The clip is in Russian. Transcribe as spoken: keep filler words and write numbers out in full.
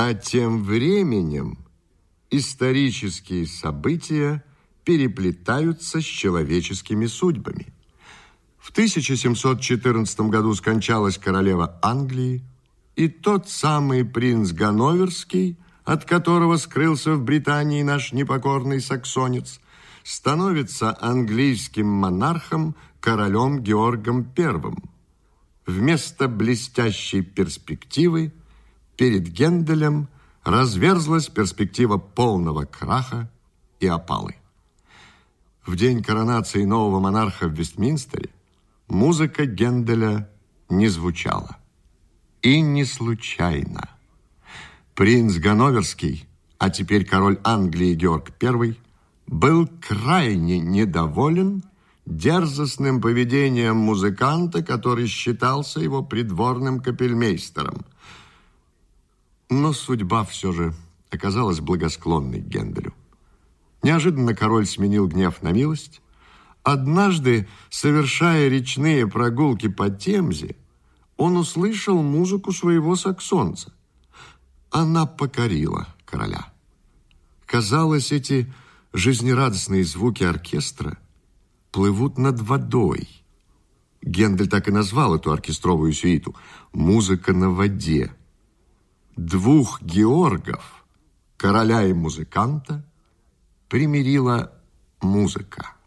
А тем временем исторические события переплетаются с человеческими судьбами. В тысяча семьсот четырнадцатом году скончалась королева Англии, и тот самый принц Ганноверский, от которого скрылся в Британии наш непокорный саксонец, становится английским монархом королем Георгом Первым. Вместо блестящей перспективы перед Генделем разверзлась перспектива полного краха и опалы. В день коронации нового монарха в Вестминстере музыка Генделя не звучала. И не случайно. Принц Ганноверский, а теперь король Англии Георг Первый, был крайне недоволен дерзостным поведением музыканта, который считался его придворным капельмейстером. Но судьба все же оказалась благосклонной к Генделю. Неожиданно король сменил гнев на милость. Однажды, совершая речные прогулки по Темзе, он услышал музыку своего саксонца. Она покорила короля. Казалось, эти жизнерадостные звуки оркестра плывут над водой. Гендель так и назвал эту оркестровую сюиту «Музыка на воде». Двух Георгов, короля и музыканта, примирила музыка.